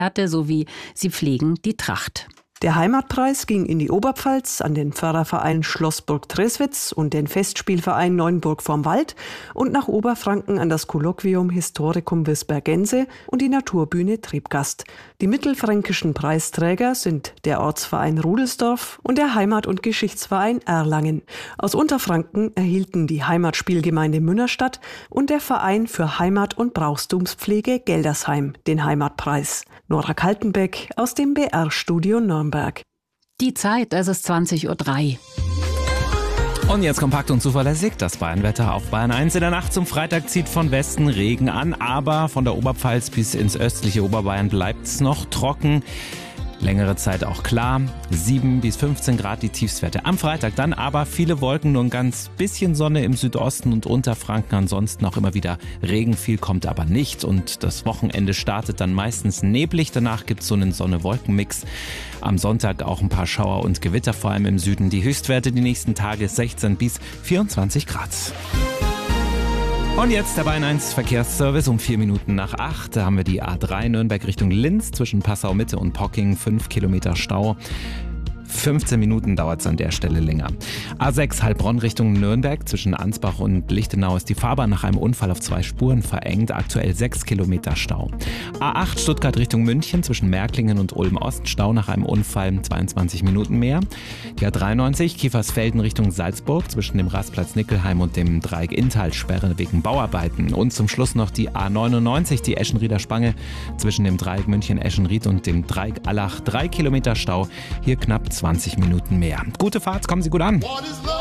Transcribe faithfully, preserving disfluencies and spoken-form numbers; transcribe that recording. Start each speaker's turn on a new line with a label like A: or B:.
A: Konzerte sowie sie pflegen die Tracht.
B: Der Heimatpreis ging in die Oberpfalz an den Förderverein Schlossburg-Treswitz und den Festspielverein Neuenburg vorm Wald und nach Oberfranken an das Kolloquium Historicum Visbergense und die Naturbühne Trebgast. Die mittelfränkischen Preisträger sind der Ortsverein Rudelsdorf und der Heimat- und Geschichtsverein Erlangen. Aus Unterfranken erhielten die Heimatspielgemeinde Münnerstadt und der Verein für Heimat- und Brauchtumspflege Geldersheim den Heimatpreis. Nora Kaltenbeck aus dem B R-Studio Nürnberg.
A: Die Zeit, es ist zwanzig Uhr drei.
C: Und jetzt kompakt und zuverlässig das Bayernwetter auf Bayern eins. In der Nacht zum Freitag zieht von Westen Regen an, aber von der Oberpfalz bis ins östliche Oberbayern bleibt es noch trocken. Längere Zeit auch klar, sieben bis fünfzehn Grad die Tiefstwerte. Am Freitag dann aber viele Wolken, nur ein ganz bisschen Sonne im Südosten und Unterfranken. Ansonsten auch immer wieder Regen, viel kommt aber nicht. Und das Wochenende startet dann meistens neblig. Danach gibt es so einen Sonne-Wolken-Mix. Am Sonntag auch ein paar Schauer und Gewitter, vor allem im Süden. Die Höchstwerte die nächsten Tage sechzehn bis vierundzwanzig Grad. Und jetzt der Bayern eins Verkehrsservice um vier Minuten nach acht. Da haben wir die A drei Nürnberg Richtung Linz zwischen Passau Mitte und Pocking. Fünf Kilometer Stau. fünfzehn Minuten dauert es an der Stelle länger. A sechs Heilbronn Richtung Nürnberg. Zwischen Ansbach und Lichtenau ist die Fahrbahn nach einem Unfall auf zwei Spuren verengt. Aktuell sechs Kilometer Stau. A acht Stuttgart Richtung München. Zwischen Märklingen und Ulm Ost. Stau nach einem Unfall. zweiundzwanzig Minuten mehr. Die A dreiundneunzig Kiefersfelden Richtung Salzburg. Zwischen dem Rastplatz Nickelheim und dem Dreieck Inntal. Sperre wegen Bauarbeiten. Und zum Schluss noch die A neunundneunzig. Die Eschenrieder Spange. Zwischen dem Dreieck München-Eschenried und dem Dreieck Allach. Drei Kilometer Stau. Hier knapp zwanzig Minuten mehr. Gute Fahrt, kommen Sie gut an.